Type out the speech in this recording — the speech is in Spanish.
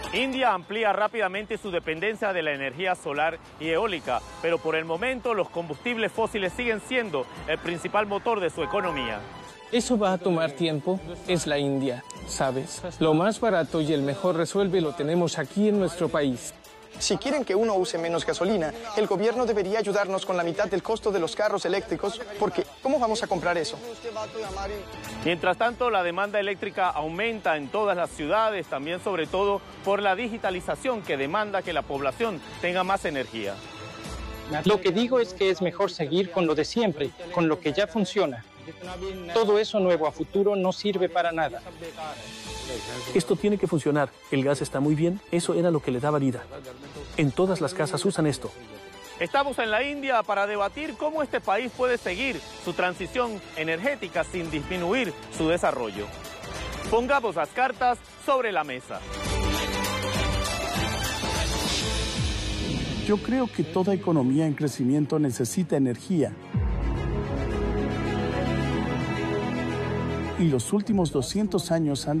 India amplía rápidamente su dependencia de la energía solar y eólica, pero por el momento los combustibles fósiles siguen siendo el principal motor de su economía. Eso va a tomar tiempo, es la India, ¿sabes? Lo más barato y el mejor resuelve lo tenemos aquí en nuestro país. Si quieren que uno use menos gasolina, el gobierno debería ayudarnos con la mitad del costo de los carros eléctricos, porque ¿cómo vamos a comprar eso? Mientras tanto, la demanda eléctrica aumenta en todas las ciudades, también sobre todo por la digitalización que demanda que la población tenga más energía. Lo que digo es que es mejor seguir con lo de siempre, con lo que ya funciona. Todo eso nuevo a futuro no sirve para nada. Esto tiene que funcionar. El gas está muy bien. Eso era lo que le daba vida. En todas las casas usan esto. Estamos en la India para debatir cómo este país puede seguir su transición energética sin disminuir su desarrollo. Pongamos las cartas sobre la mesa. Yo creo que toda economía en crecimiento necesita energía. Y los últimos 200 años han